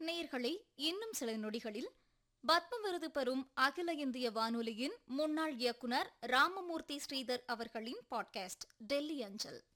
நேயர்களே, இன்னும் சில நொடிகளில் பத்ம விருது பெறும் அகில இந்திய வானொலியின் முன்னாள் இயக்குனர் ராமமூர்த்தி ஸ்ரீதர் அவர்களின் பாட்காஸ்ட் டெல்லி அஞ்சல்.